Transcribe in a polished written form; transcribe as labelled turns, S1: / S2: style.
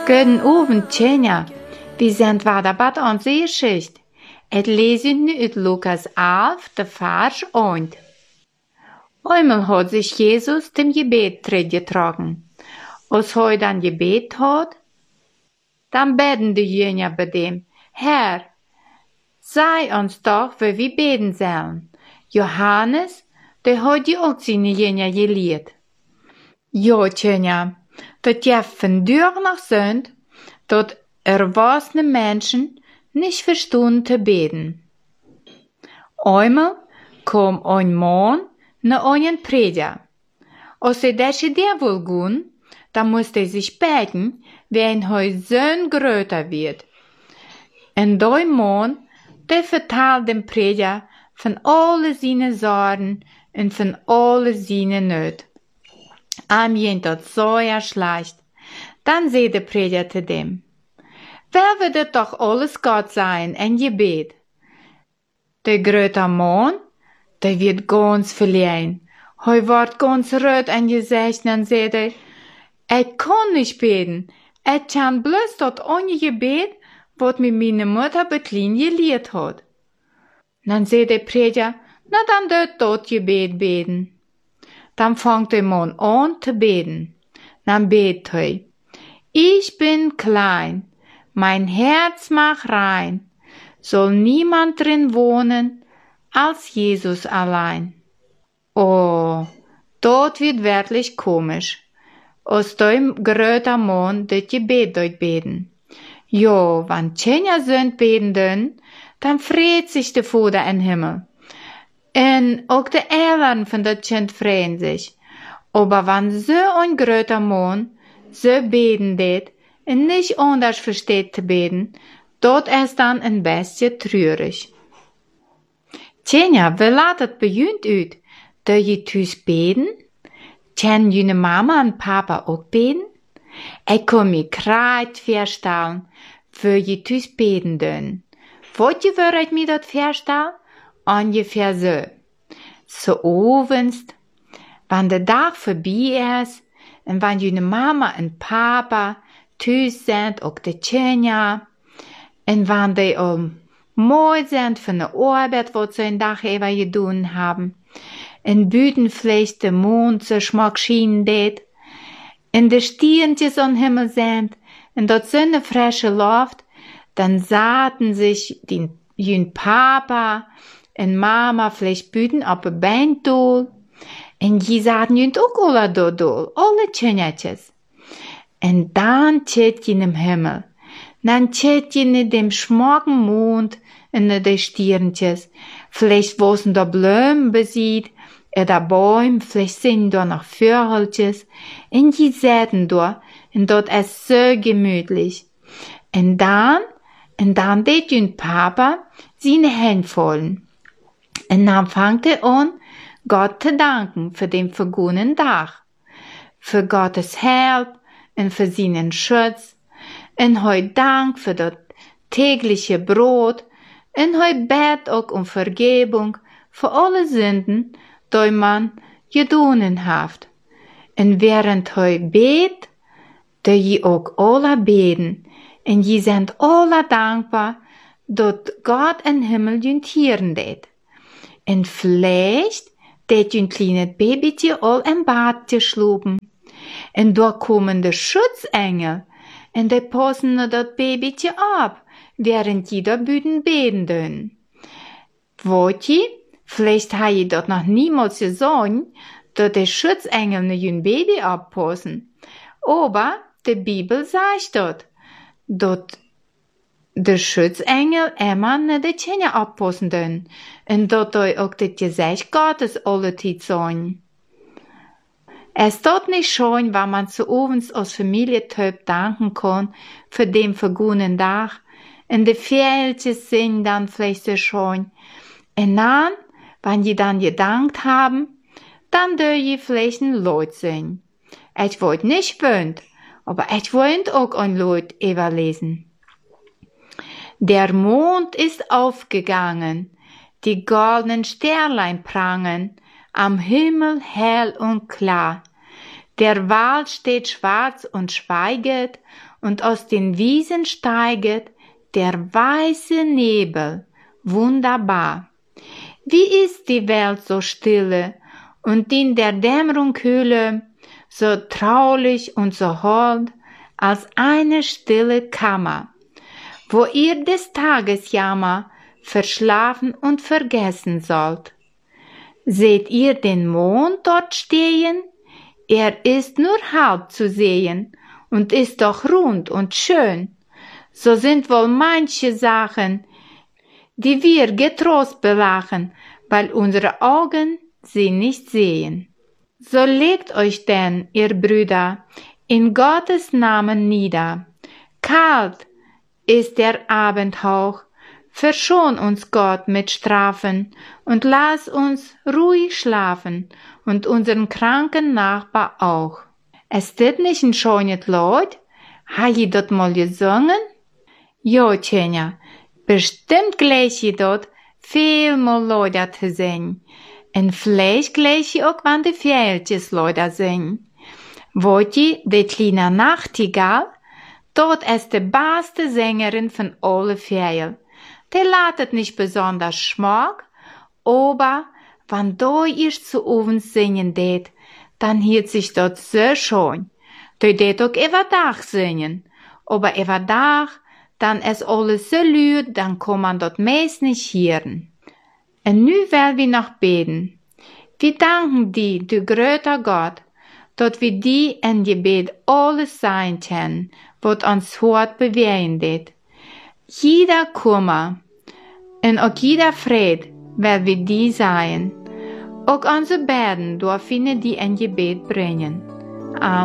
S1: Guten Abend, Tjenja. Vi sind wieder bei unserer Geschichte. Et lesen nu uit Lukas 11, de vers 1. Einmal hat sich Jesus dem Gebet getragen. Als hij dann gebet hat, dann beten die Jünger bei dem, Herr, sei uns doch, wie wir beten sollen. Johannes, der hat die auch seine Jünger gelehrt. Ja, Tjenja, dat je vandaag nog sind, dat erwachsene Menschen nicht verstehen zu beten. Einmal kam ein Mann nach einem Prediger. Als das der wohl gehen, dann musste er sich beten, wenn er so größer wird. Und der Mann, der vertelt dem Prediger von alle seine Sorgen und von alle seine Nöte. Am jent dat so schlecht. Dann sagt der Prediger zu dem, wer wird het doch alles Gott sein in Gebet? Der größte Mann, der wird ganz verliehen. Er wird ganz rot an Gesicht und sagt ich kann nicht beten. Ich kann bloß dort ohne Gebet, was mir meine Mutter beklein gelehrt hat. Dann sagt der Prediger, na dann dort Gebet beten. Dann fängt der Mann an zu beten. Dann betet er, ich bin klein, mein Herz macht rein, soll niemand drin wohnen, als Jesus allein. Oh, dort wird wirklich komisch. Aus dem größten Mann das Gebet dort beten. Jo, wenn Tjenja sind beten, dann freut sich der Vater im Himmel. Und auch die Eltern von das Kind freuen sich. Aber wenn so ein größter Mann so beten det und nicht anders versteht zu beten, dort ist dann ein bisschen traurig. Tjenja, wie laat het bij jullie uit? Dat je thuis beten? Kennen jullie Mama und Papa auch beten? Ich kann mir gerade vorstellen, für je thuis beten doen. Wat je würdet mir dat vorstellen? Ungefähr so. So abends, wenn der Tag vorbei ist, und wenn deine Mama und Papa thuis sind, auch die Tjenja, und wenn die mooi sind von der Arbeit, was sie einen Tag über getan haben, und büten vielleicht der Mond so schmack schienen det, und die Stierntjes am Himmel sind, und dort so eine frische Luft, dann sahen sich die Papa und Mama vielleicht büten auf ein Beintuhl, und die sahen jünt auch alle dort, alle Tjenjatjes. Und dann tät in im Himmel, dann tät in dem schmacken Mond und de Stierntjes, vielleicht wosen da Blumen besieht, da Bäume, vielleicht sind da noch Vögeltjes, und die säten da, und dort ist so gemütlich. Und dann det jünt Papa seine Hände vollen. Und dann fängt er an, Gott zu danken für den vergangenen Tag, für Gottes Hilfe und für seinen Schutz, und heute Dank für das tägliche Brot, und heute bet auch um Vergebung für alle Sünden, die man getan hat. Und während heute bet, da je auch alle beten, und je sind alle dankbar, dass Gott im Himmel jüntieren det. Und vielleicht det ein kleines Babytje all im Bad geschlafen. Und da kommen die Schutzengel, und die passen das Babytje ab, während die da büten beten dün. Wollt ihr? Vielleicht habe ich dort noch niemals gesagt, dass die Schutzengel ne jün Baby abpassen. Aber die Bibel sagt dort, dass de Schutzengel immer ne de Tjenja abpassen dün, und dat auch das Gesicht Gottes alle Zeit sein. Es dort nicht schön, wenn man zu abends als Familientyp danken kann für den vergangenen Tag, und die Vögeltjes singen dann vielleicht so schön. Und dann, wenn die dann gedankt haben, dann dürfen die vielleicht ein Lied singen. Ich wollte nicht wöhnt, aber ich wollte auch ein Lied überlesen. Der Mond ist aufgegangen, die goldenen Sternlein prangen, am Himmel hell und klar. Der Wald steht schwarz und schweiget, und aus den Wiesen steiget der weiße Nebel, wunderbar. Wie ist die Welt so stille und in der Dämmerunghöhle so traulich und so hold als eine stille Kammer, wo ihr des Tages Jammer verschlafen und vergessen sollt. Seht ihr den Mond dort stehen? Er ist nur halb zu sehen und ist doch rund und schön. So sind wohl manche Sachen, die wir getrost belachen, weil unsere Augen sie nicht sehen. So legt euch denn, ihr Brüder, in Gottes Namen nieder. Kalt ist der Abendhauch, verschon uns Gott mit Strafen und lass uns ruhig schlafen und unseren kranken Nachbar auch. Es dit nicht ein schönes Lied? Ha je dort mal gesungen? Jo, Tjenja, bestimmt gleich je dort viel mal Lieder zu singen. En vielleicht gleich je auch, wann die Viertjes Lieder singen. Wollt je, die kleine Nachtigall? Dort ist die beste Sängerin von alle Viertel. Der latet nicht besonders schmack, aber wenn du ihr zu uns singen det, dann hielt sich dort so schön. Du det auch über Dach singen, aber über Dach, dann ist alles so laut, dann kann man dort meist nicht hören. Und nu will wir noch beten. Wir danken dir, du größter Gott, dort wir die in Gebet alles sein können, was uns Hort bewegen det. Jeder Kummer und auch jeder Fried will wir die sein. Auch unsere Beten dürfen die in Gebet bringen. Amen.